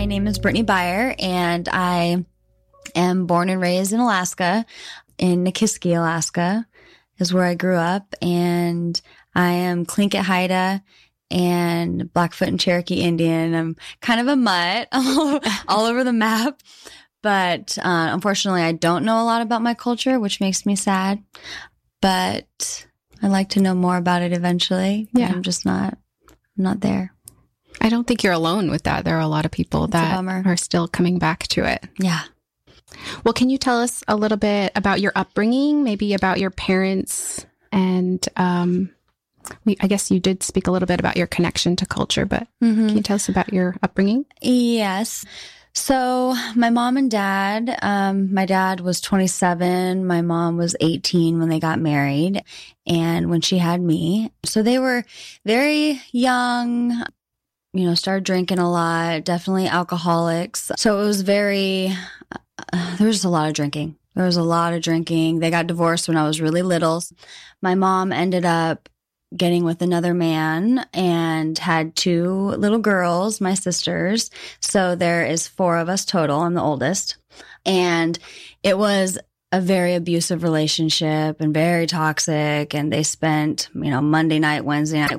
name is Brittany Beyer, and I am born and raised in Alaska, in Nikiski, Alaska, is where I grew up. And I am Tlingit Haida and Blackfoot and Cherokee Indian. I'm kind of a mutt all over the map. But unfortunately, I don't know a lot about my culture, which makes me sad. But I'd like to know more about it eventually. Yeah. I'm just not there. I don't think you're alone with that. There are a lot of people that are still coming back to it. Yeah. Well, can you tell us a little bit about your upbringing, maybe about your parents? And I guess you did speak a little bit about your connection to culture, but can you tell us about your upbringing? Yes. So my mom and dad, my dad was 27. My mom was 18 when they got married and when she had me. So they were very young, started drinking a lot, definitely alcoholics. So it was there was just a lot of drinking. There was a lot of drinking. They got divorced when I was really little. My mom ended up getting with another man and had 2 little girls, my sisters. So there is 4 of us total. I'm the oldest. And it was a very abusive relationship and very toxic. And they spent, Monday night, Wednesday night,